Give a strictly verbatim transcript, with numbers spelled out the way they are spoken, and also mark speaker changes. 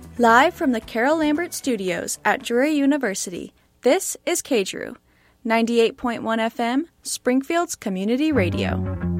Speaker 1: Live from the Carol Lambert Studios at Drury University, this is K D R U, ninety-eight point one F M, Springfield's Community Radio.